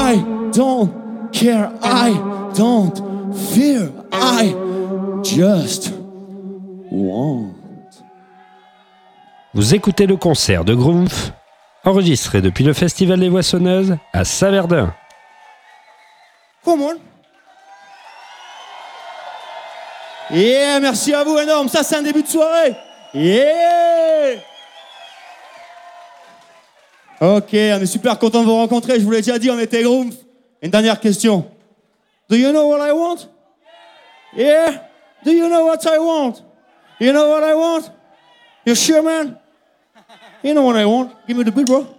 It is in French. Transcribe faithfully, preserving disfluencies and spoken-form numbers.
I don't care, I don't fear, I just want. Vous écoutez le concert de Grumpf, enregistré depuis le Festival des Moissonneuses à Saverdun. Come on. Yeah, merci à vous énorme, ça c'est un début de soirée. Yeah. Ok, on est super content de vous rencontrer, je vous l'ai déjà dit, on était Grumpf. Une dernière question. Do you know what I want? Yeah? Do you know what I want? You know what I want? You sure, man? You know what I want? Give me the beat, bro.